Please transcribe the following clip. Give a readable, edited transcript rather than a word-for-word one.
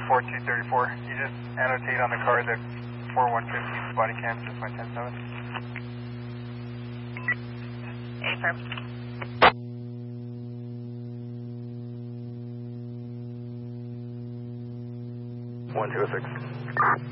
4234. You just annotate on the card that 4150 body cam just went 10-7. Affirm. 1206.